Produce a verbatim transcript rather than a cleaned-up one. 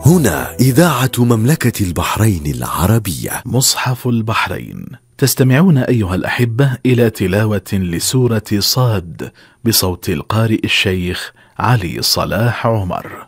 هنا إذاعة مملكة البحرين العربية. مصحف البحرين. تستمعون أيها الأحبة إلى تلاوة لسورة صاد بصوت القارئ الشيخ علي صلاح عمر.